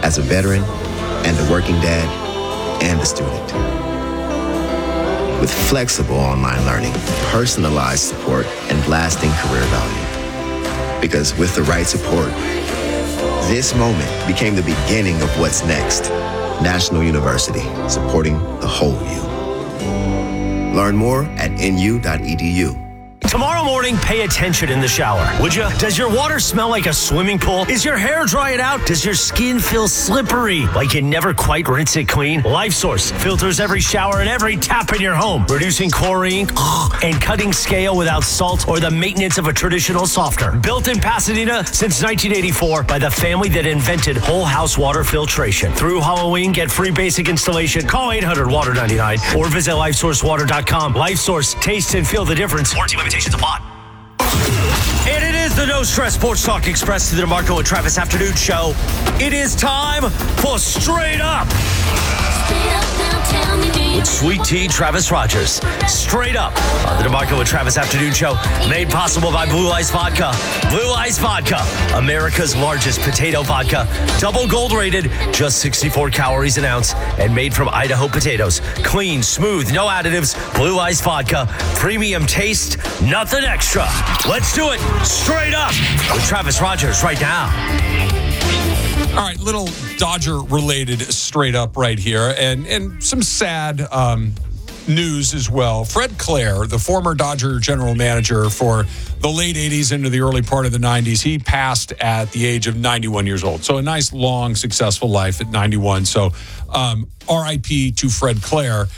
as a veteran and a working dad and a student. With flexible online learning, personalized support, and lasting career value. Because with the right support, this moment became the beginning of what's next. National University, supporting the whole you. Learn more at nu.edu. Tomorrow morning, pay attention in the shower, would you? Does your water smell like a swimming pool? Is your hair drying out? Does your skin feel slippery, like you never quite rinse it clean? LifeSource filters every shower and every tap in your home, reducing chlorine and cutting scale without salt or the maintenance of a traditional softener. Built in Pasadena since 1984 by the family that invented whole house water filtration. Through Halloween, get free basic installation. Call 800-WATER-99 or visit LifeSourceWater.com. LifeSource, taste and feel the difference. Warranty limitations apply. And it is the No Stress Sports Talk Express to the DeMarco and Travis Afternoon Show. It is time for Straight Up with Sweet Tea Travis Rogers. Straight Up on the DeMarco and Travis Afternoon Show, made possible by Blue Ice Vodka. Blue Ice Vodka, America's largest potato vodka. Double gold rated, just 64 calories an ounce, and made from Idaho potatoes. Clean, smooth, no additives. Blue Ice Vodka, premium taste, nothing extra. Let's do it. Straight Up with Travis Rogers right now. All right, little Dodger-related straight up right here, and some sad news as well. Fred Claire, the former Dodger general manager for the late 80s into the early part of the 90s, he passed at the age of 91 years old. So a nice, long, successful life at 91. So R.I.P. to Fred Claire.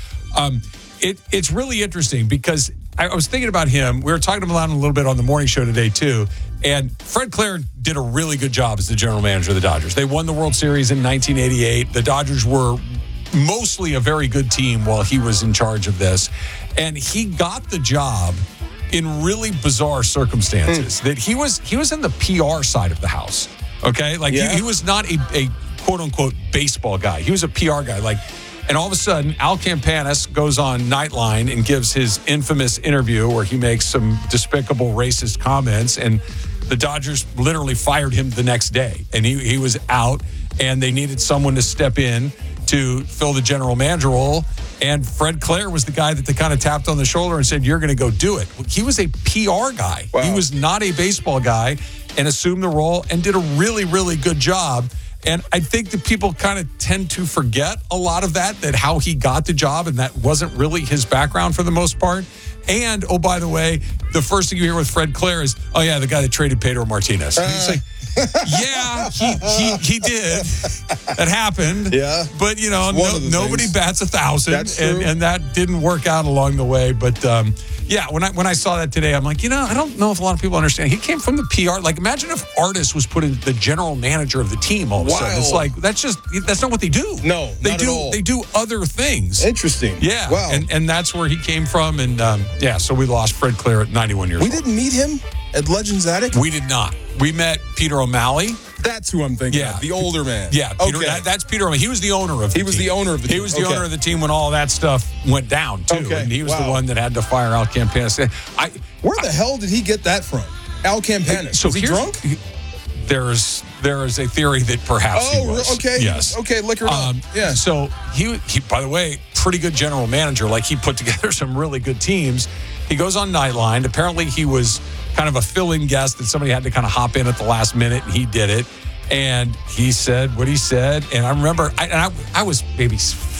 It's really interesting because I was thinking about him. We were talking about him a little bit on the morning show today, too. And Fred Claire did a really good job as the general manager of the Dodgers. They won the World Series in 1988. The Dodgers were mostly a very good team while he was in charge of this. And he got the job in really bizarre circumstances. That he was in the PR side of the house. Okay? Like he was not a quote-unquote baseball guy. He was a PR guy. And all of a sudden, Al Campanis goes on Nightline and gives his infamous interview where he makes some despicable racist comments, and the Dodgers literally fired him the next day. And he was out, and they needed someone to step in to fill the general manager role. And Fred Claire was the guy that they kind of tapped on the shoulder and said, "You're going to go do it." He was a PR guy. Wow. He was not a baseball guy, and assumed the role and did a really, really good job. And I think that people kind of tend to forget a lot of that how he got the job, and that wasn't really his background for the most part. And, oh, by the way, the first thing you hear with Fred Claire is, oh, yeah, the guy that traded Pedro Martinez. He's like, yeah, he did. That happened. Yeah. But, nobody bats 1,000. That's true. And that didn't work out along the way. But, when I saw that today, I'm like, I don't know if a lot of people understand. He came from the PR. Like, imagine if Artis was put in the general manager of the team all of a sudden. It's like, that's not what they do. No, not at all. They do other things. Interesting. Yeah. Wow. And that's where he came from. And, so we lost Fred Claire at 91 years old. We didn't meet him at Legends Attic? We did not. We met Peter O'Malley. That's who I'm thinking of. The older man. Yeah, Peter, that's Peter O'Malley. He was the owner of the team. He was the owner of the team. He was the owner of the team when all that stuff went down, too. Okay. And he was the one that had to fire Al Campanis. Where the hell did he get that from? Al Campanis. Was he drunk? There is a theory that perhaps he was. Okay. Yes. Okay, liquor up. Yeah. So he, by the way, pretty good general manager. Like, he put together some really good teams. He goes on Nightline. Apparently, he was kind of a fill-in guest that somebody had to kind of hop in at the last minute, and he did it. And he said what he said. And I remember, I was maybe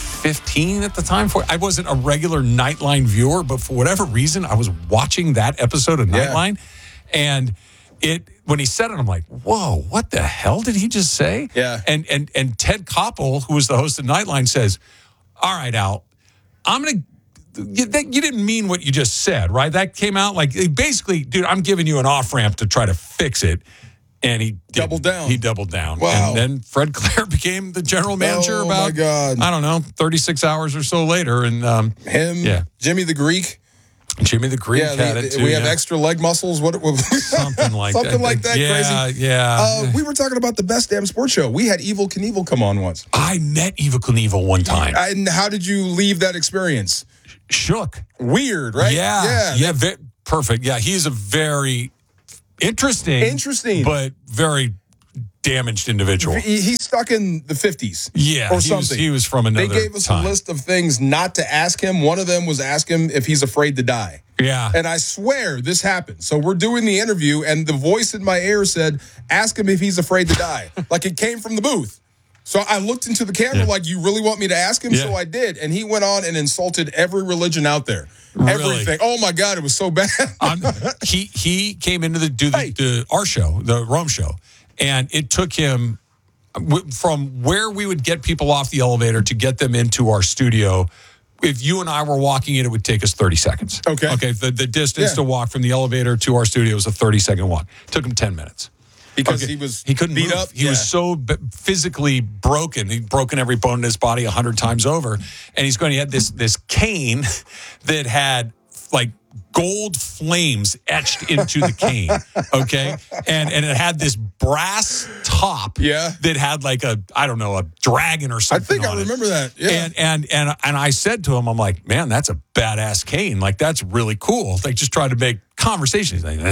15 at the time. I wasn't a regular Nightline viewer, but for whatever reason, I was watching that episode of Nightline. And when he said it, I'm like, whoa, what the hell did he just say? Yeah. And Ted Koppel, who was the host of Nightline, says, all right, Al, I'm going to, you didn't mean what you just said, right? That came out like, basically, dude, I'm giving you an off-ramp to try to fix it. And he doubled down. He doubled down. Wow. And then Fred Claire became the general manager about, I don't know, 36 hours or so later. And Jimmy the Greek. Jimmy the Greek had it too. We have extra leg muscles. Something like that. Something like that. Crazy. Yeah. We were talking about the Best Damn Sports Show. We had Evel Knievel come on once. I met Evel Knievel one time. And how did you leave that experience? Shook. Weird, right? Yeah. Perfect. Yeah, he's a very interesting, but very damaged individual. He's stuck in the 50s. Yeah, or something. He was from another They gave us time. a list of things not to ask him. One of them was ask him if he's afraid to die. Yeah. And I swear this happened. So we're doing the interview, and the voice in my ear said, ask him if he's afraid to die. Like it came from the booth. So I looked into the camera like, you really want me to ask him? Yeah. So I did. And he went on and insulted every religion out there. Really? Everything. Oh, my God, it was so bad. He came into our show, the Rome show, and it took him from where we would get people off the elevator to get them into our studio. If you and I were walking in, it would take us 30 seconds. Okay. The distance to walk from the elevator to our studio was a 30-second walk. It took him 10 minutes. Because he couldn't beat move. up. He was so physically broken. He'd broken every bone in his body 100 times over. And he had this cane that had like gold flames etched into the cane. Okay. And it had this brass top that had like a dragon or something. I think I remember that. Yeah. And I said to him, I'm like, man, that's a badass cane. Like, that's really cool. Like, just trying to make conversation. He's like,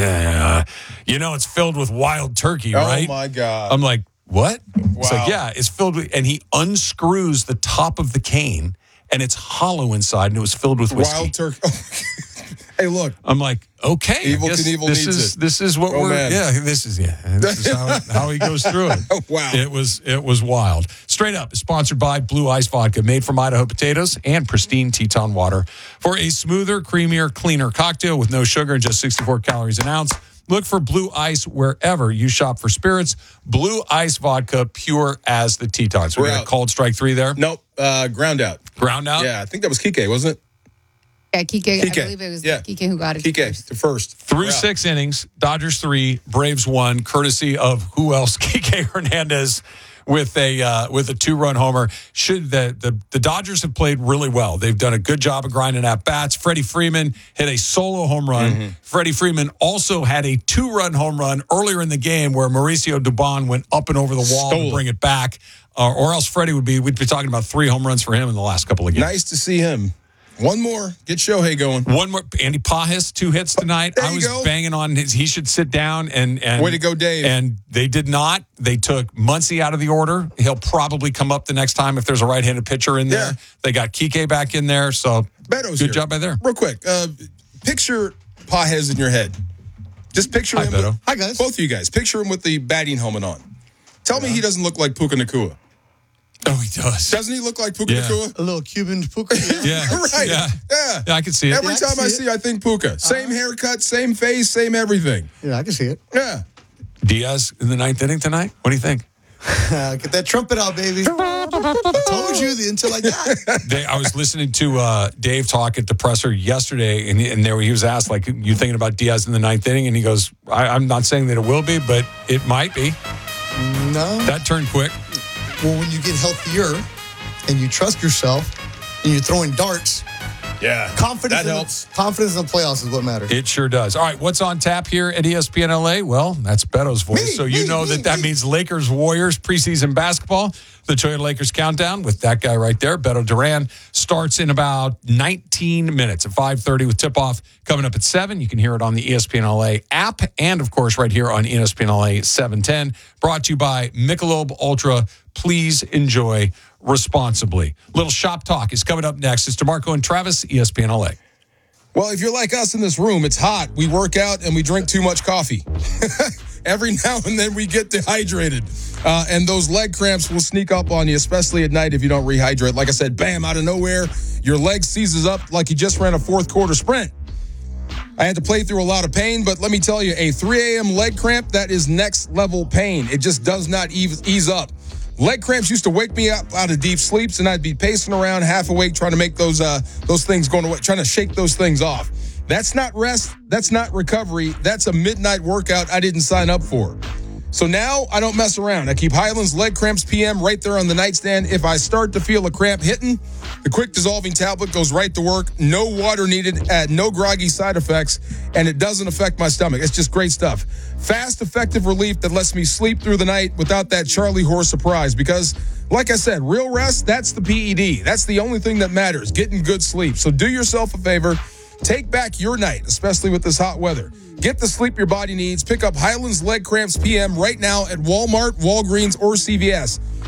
it's filled with wild turkey, right? Oh my God. I'm like, what? Wow. So yeah, it's filled with, and he unscrews the top of the cane, and it's hollow inside, and it was filled with whiskey. Wild turkey. Hey, look. I'm like, okay. Evil Knievel needs it. This is what this is how he goes through it. Oh, wow. It was wild. Straight Up is sponsored by Blue Ice Vodka, made from Idaho potatoes and pristine Teton water. For a smoother, creamier, cleaner cocktail with no sugar and just 64 calories an ounce, look for Blue Ice wherever you shop for spirits. Blue Ice Vodka, pure as the Tetons. We got a cold strike 3 there? Nope. Ground out. Ground out? Yeah, I think that was Kike, wasn't it? Yeah, Kike. I believe it was Kike who got it Kike, the first. Through 6 innings, Dodgers 3, Braves 1, courtesy of who else? Kike Hernandez with a 2-run homer. The Dodgers have played really well. They've done a good job of grinding at bats. Freddie Freeman hit a solo home run. Mm-hmm. Freddie Freeman also had a 2-run home run earlier in the game where Mauricio Dubon went up and over the wall to bring it back. Or else Freddie we'd be talking about 3 home runs for him in the last couple of games. Nice to see him. One more. Get Shohei going. One more. Andy Pajes, 2 hits tonight. There I was banging on he should sit down and way to go, Dave. And they did not. They took Muncy out of the order. He'll probably come up the next time if there's a right-handed pitcher in there. Yeah. They got Kike back in there. So Beto's good job by there. Real quick. Picture Pajes in your head. Just picture him. Beto. Hi, guys. Both of you guys. Picture him with the batting helmet on. Tell me he doesn't look like Puka Nacua. Oh, he does. Doesn't he look like Puka Nacua? A little Cuban Puka. Yeah. Right. Yeah, I can see it. Every time I see, I think Puka. Same haircut, same face, same everything. Yeah, I can see it. Yeah. Diaz in the 9th inning tonight? What do you think? Get that trumpet out, baby. I told you until I died. I was listening to Dave talk at the presser yesterday, and there he was asked, like, you thinking about Diaz in the 9th inning? And he goes, I'm not saying that it will be, but it might be. No. That turned quick. Well, when you get healthier and you trust yourself and you're throwing darts, confidence that helps. Confidence in the playoffs is what matters. It sure does. All right, what's on tap here at ESPN LA? Well, that's Beto's voice. That means Lakers Warriors preseason basketball. The Toyota Lakers countdown with that guy right there, Beto Duran, starts in about 19 minutes at 5:30 with tip-off coming up at 7. You can hear it on the ESPN LA app and, of course, right here on ESPN LA 710. Brought to you by Michelob Ultra. Please enjoy responsibly. Little shop talk is coming up next. It's DeMarco and Travis, ESPN LA. Well, if you're like us in this room, it's hot. We work out and we drink too much coffee. Every now and then we get dehydrated. And those leg cramps will sneak up on you, especially at night if you don't rehydrate. Like I said, bam, out of nowhere, your leg seizes up like you just ran a 4th quarter sprint. I had to play through a lot of pain, but let me tell you, a 3 a.m. leg cramp, that is next level pain. It just does not ease up. Leg cramps used to wake me up out of deep sleeps, and I'd be pacing around half awake trying to make those things going away, trying to shake those things off. That's not rest. That's not recovery. That's a midnight workout I didn't sign up for. So now I don't mess around. I keep Highland's Leg Cramps PM right there on the nightstand. If I start to feel a cramp hitting, the quick dissolving tablet goes right to work. No water needed, no groggy side effects, and it doesn't affect my stomach. It's just great stuff. Fast, effective relief that lets me sleep through the night without that Charlie horse surprise. Because, like I said, real rest, that's the PED. That's the only thing that matters, getting good sleep. So do yourself a favor. Take back your night, especially with this hot weather. Get the sleep your body needs. Pick up Highlands Leg Cramps PM right now at Walmart, Walgreens, or CVS.